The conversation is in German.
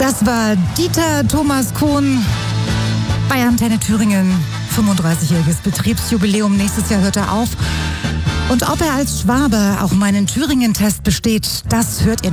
Das war Dieter Thomas Kohn bei Antenne Thüringen. 35-jähriges Betriebsjubiläum. Nächstes Jahr hört er auf. Und ob er als Schwabe auch meinen Thüringen-Test besteht, das hört ihr